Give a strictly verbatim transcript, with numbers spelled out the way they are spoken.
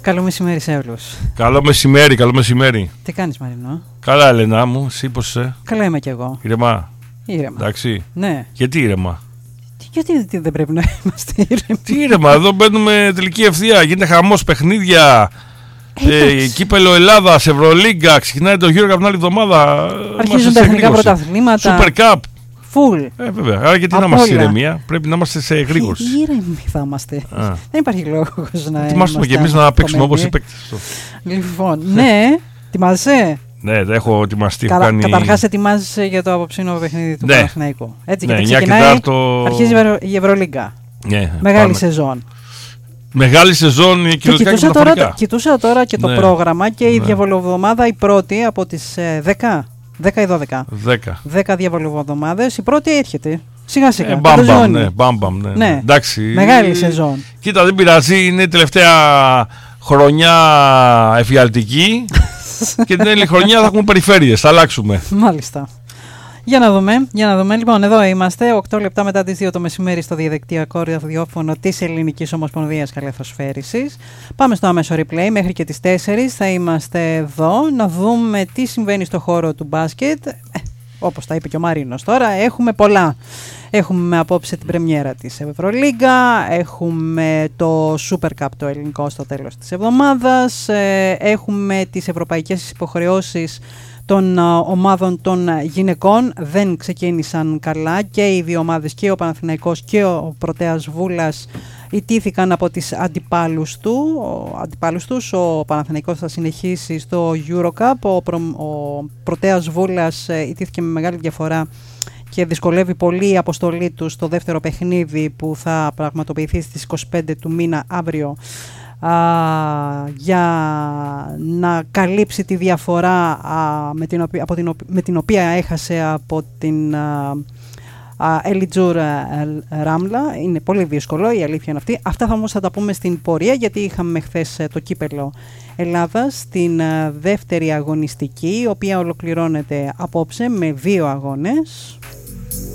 Καλό μεσημέρι σε όλους. Καλό μεσημέρι, καλό μεσημέρι. Τι κάνεις, Μαρινό? Καλά, Ελένα μου, εσύ πώς είσαι? Καλά είμαι κι εγώ. Ήρεμα. Ήρεμα. Εντάξει. Ναι. Γιατί ήρεμα? Γιατί τι δεν πρέπει να είμαστε ήρεμοι? Τι ήρεμα, εδώ μπαίνουμε τελική ευθεία. Γίνεται χαμός, παιχνίδια. Ε, κύπελο Ελλάδας, Ευρωλίγκα. Ξεκινάει το Euro Cup την άλλη εβδομάδα. Αρχίζουν τα εθνικά πρωταθλήματα. Super Cup. Φουλ. Ε, βέβαια. Άρα γιατί να είμαστε ηρεμία, πρέπει να είμαστε σε γρήγορση. Ήρεμοι θα είμαστε. Α. Δεν υπάρχει λόγος να. Ετοιμάσουμε και εμείς να παίξουμε όπως οι παίκτες. Λοιπόν, ναι, ετοιμάζεσαι? Ναι, έχω ετοιμαστεί. Κατα, κάνει... Καταρχάς ετοιμάζεσαι για το απόψινο παιχνίδι του ναι. Παναθηναϊκού. Έτσι, ναι, γιατί ξεκινάει, τετάρτο... αρχίζει η Ευρωλίγκα. Ναι, μεγάλη πάμε. Σεζόν. Μεγάλη σεζόν κυριολεκτικά και, και τώρα, κοιτούσα τώρα και το ναι. πρόγραμμα και η ναι. διαβολοβδομάδα η πρώτη από τις ε, δέκα, δέκα ή δώδεκα. δέκα διαβολοβδομάδες, η πρώτη έρχεται. Σιγά σιγά. Ε, μπαμπαμ, ναι, μπαμπαμ, ναι. ναι. Εντάξει. Μεγάλη σεζόν. Κοίτα, δεν πειράζει, είναι η τελευταία χρονιά εφιαλτική και την άλλη χρονιά θα έχουμε περιφέρειες, θα αλλάξουμε. Μάλιστα. Για να δούμε, για να δούμε. Λοιπόν, εδώ είμαστε, οκτώ λεπτά μετά τις δύο το μεσημέρι στο διαδικτυακό ραδιόφωνο της Ελληνικής Ομοσπονδίας Καλαθοσφαίρισης. Πάμε στο άμεσο replay μέχρι και τις τέσσερις θα είμαστε εδώ να δούμε τι συμβαίνει στο χώρο του μπάσκετ. Ε, όπως τα είπε και ο Μαρίνος τώρα, έχουμε πολλά. Έχουμε απόψε την πρεμιέρα της Ευρωλίγκα, έχουμε το Super Cup το ελληνικό στο τέλος της εβδομάδας, ε, έχουμε τις ευρωπαϊκές υποχρεώσεις των ομάδων των γυναικών. Δεν ξεκίνησαν καλά και οι δύο ομάδες, και ο Παναθηναϊκός και ο Πρωτέας Βούλας, ιτήθηκαν από τις αντιπάλους του. Ο αντιπάλους τους, ο Παναθηναϊκός θα συνεχίσει στο EuroCup, ο, Προ, ο Πρωτέας Βούλας ιτήθηκε με μεγάλη διαφορά και δυσκολεύει πολύ η αποστολή του στο δεύτερο παιχνίδι που θα πραγματοποιηθεί στις είκοσι πέντε του μήνα αύριο, α, για να καλύψει τη διαφορά α, με, την οποία, από την, με την οποία έχασε από την Ελιτζούρ Ράμλα. Είναι πολύ δύσκολο, η αλήθεια είναι αυτή. Αυτά θα όμως θα τα πούμε στην πορεία, γιατί είχαμε χθες το κύπελο Ελλάδας στην δεύτερη αγωνιστική, η οποία ολοκληρώνεται απόψε με δύο αγώνες.